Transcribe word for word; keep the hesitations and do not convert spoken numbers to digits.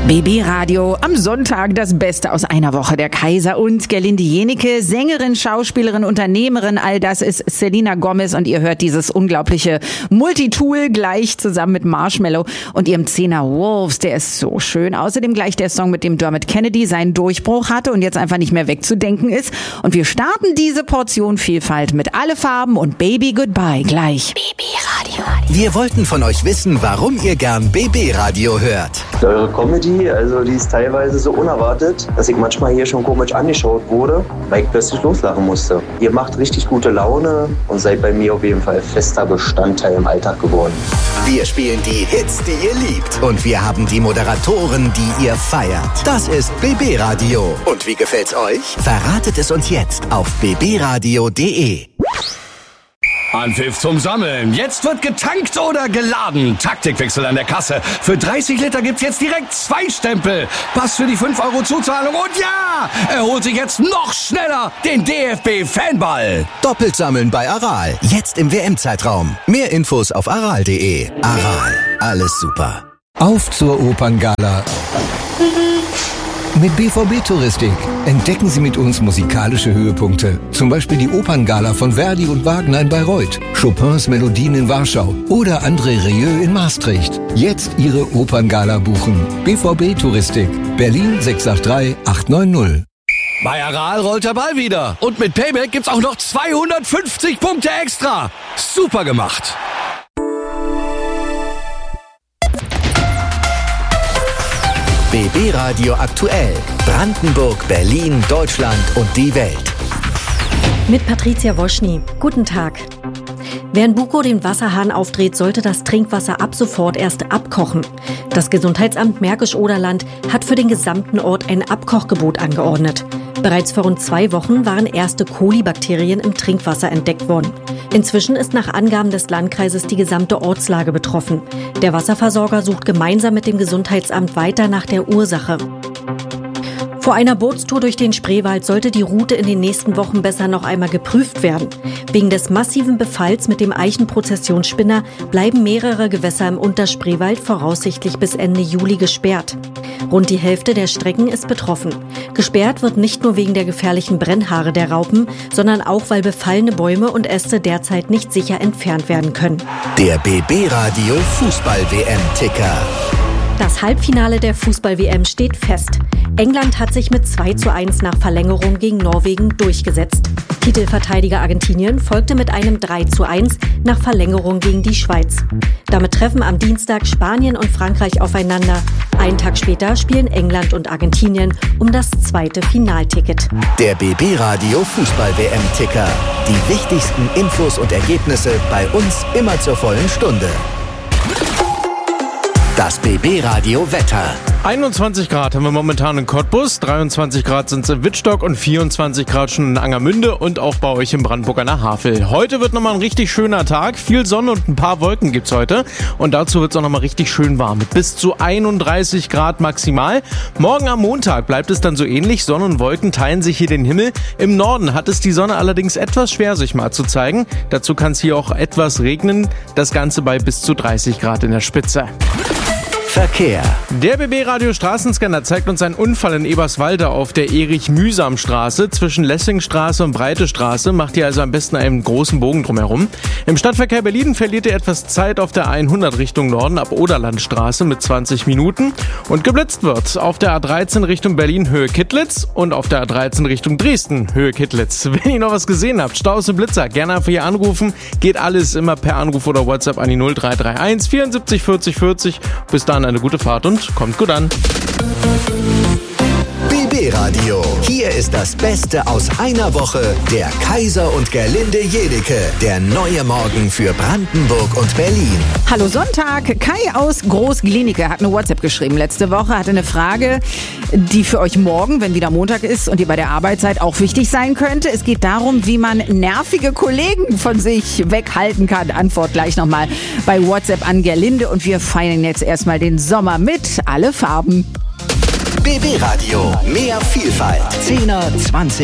B B Radio am Sonntag, das Beste aus einer Woche. Der Kaiser und Gerlinde Jenieke, Sängerin, Schauspielerin, Unternehmerin, all das ist Selena Gomez und ihr hört dieses unglaubliche Multitool gleich zusammen mit Marshmello und ihrem Zehner Wolves, der ist so schön. Außerdem gleich der Song, mit dem Dermot Kennedy seinen Durchbruch hatte und jetzt einfach nicht mehr wegzudenken ist. Und wir starten diese Portion Vielfalt mit Alle Farben und Baby Goodbye gleich. B B Radio. Wir wollten von euch wissen, warum ihr gern B B Radio hört. Eure Comedy, also die ist teilweise so unerwartet, dass ich manchmal hier schon komisch angeschaut wurde, weil ich plötzlich loslachen musste. Ihr macht richtig gute Laune und seid bei mir auf jeden Fall fester Bestandteil im Alltag geworden. Wir spielen die Hits, die ihr liebt. Und wir haben die Moderatoren, die ihr feiert. Das ist B B Radio. Und wie gefällt's euch? Verratet es uns jetzt auf b b radio punkt d e. Anpfiff zum Sammeln. Jetzt wird getankt oder geladen. Taktikwechsel an der Kasse. Für dreißig Liter gibt's jetzt direkt zwei Stempel. Pass für die fünf Euro Zuzahlung. Und ja, er holt sich jetzt noch schneller den D F B-Fanball. Doppelt sammeln bei Aral. Jetzt im W M-Zeitraum. Mehr Infos auf aral punkt d e. Aral. Alles super. Auf zur Operngala. Mit B V B Touristik entdecken Sie mit uns musikalische Höhepunkte. Zum Beispiel die Operngala von Verdi und Wagner in Bayreuth, Chopins Melodien in Warschau oder André Rieu in Maastricht. Jetzt Ihre Operngala buchen. B V B Touristik. Berlin sechs acht drei acht neun null. Bei Aral rollt der Ball wieder. Und mit Payback gibt's auch noch zweihundertfünfzig Punkte extra. Super gemacht. B B Radio aktuell. Brandenburg, Berlin, Deutschland und die Welt. Mit Patricia Woschny. Guten Tag. Wer in Bukow den Wasserhahn aufdreht, sollte das Trinkwasser ab sofort erst abkochen. Das Gesundheitsamt Märkisch-Oderland hat für den gesamten Ort ein Abkochgebot angeordnet. Bereits vor rund zwei Wochen waren erste Kolibakterien im Trinkwasser entdeckt worden. Inzwischen ist nach Angaben des Landkreises die gesamte Ortslage betroffen. Der Wasserversorger sucht gemeinsam mit dem Gesundheitsamt weiter nach der Ursache. Vor einer Bootstour durch den Spreewald sollte die Route in den nächsten Wochen besser noch einmal geprüft werden. Wegen des massiven Befalls mit dem Eichenprozessionsspinner bleiben mehrere Gewässer im Unterspreewald voraussichtlich bis Ende Juli gesperrt. Rund die Hälfte der Strecken ist betroffen. Gesperrt wird nicht nur wegen der gefährlichen Brennhaare der Raupen, sondern auch, weil befallene Bäume und Äste derzeit nicht sicher entfernt werden können. Der B B Radio Fußball-W M-Ticker. Das Halbfinale der Fußball-W M steht fest. England hat sich mit zwei zu eins nach Verlängerung gegen Norwegen durchgesetzt. Titelverteidiger Argentinien folgte mit einem drei zu eins nach Verlängerung gegen die Schweiz. Damit treffen am Dienstag Spanien und Frankreich aufeinander. Einen Tag später spielen England und Argentinien um das zweite Finalticket. Der B B Radio Fußball-W M-Ticker. Die wichtigsten Infos und Ergebnisse bei uns immer zur vollen Stunde. Das B B Radio Wetter. einundzwanzig Grad haben wir momentan in Cottbus, dreiundzwanzig Grad sind es in Wittstock und vierundzwanzig Grad schon in Angermünde und auch bei euch in Brandenburg an der Havel. Heute wird nochmal ein richtig schöner Tag, viel Sonne und ein paar Wolken gibt's heute und dazu wird es auch nochmal richtig schön warm mit bis zu einunddreißig Grad maximal. Morgen am Montag bleibt es dann so ähnlich, Sonne und Wolken teilen sich hier den Himmel. Im Norden hat es die Sonne allerdings etwas schwer, sich mal zu zeigen. Dazu kann es hier auch etwas regnen, das Ganze bei bis zu dreißig Grad in der Spitze. Verkehr. Der B B Radio Straßenscanner zeigt uns einen Unfall in Eberswalde auf der Erich-Mühsam-Straße zwischen Lessingstraße und Breite Straße. Macht ihr also am besten einen großen Bogen drumherum. Im Stadtverkehr Berlin verliert ihr etwas Zeit auf der hundert Richtung Norden ab Oderlandstraße mit zwanzig Minuten. Und geblitzt wird auf der A dreizehn Richtung Berlin Höhe Kittlitz und auf der A dreizehn Richtung Dresden Höhe Kittlitz. Wenn ihr noch was gesehen habt, Staus und Blitzer, gerne einfach hier anrufen. Geht alles immer per Anruf oder WhatsApp an die null drei drei eins vierundsiebzig vierzig vierzig. Bis dann eine gute Fahrt und kommt gut an. B B Radio. Hier ist das Beste aus einer Woche. Der Kaiser und Gerlinde Jenieke. Der neue Morgen für Brandenburg und Berlin. Hallo Sonntag. Kai aus Groß-Glienicke hat eine WhatsApp geschrieben letzte Woche, hatte eine Frage, die für euch morgen, wenn wieder Montag ist und ihr bei der Arbeit seid, auch wichtig sein könnte. Es geht darum, wie man nervige Kollegen von sich weghalten kann. Antwort gleich nochmal bei WhatsApp an Gerlinde und wir feiern jetzt erstmal den Sommer mit Alle Farben. B B Radio. Mehr Vielfalt. Zehner, zwanzig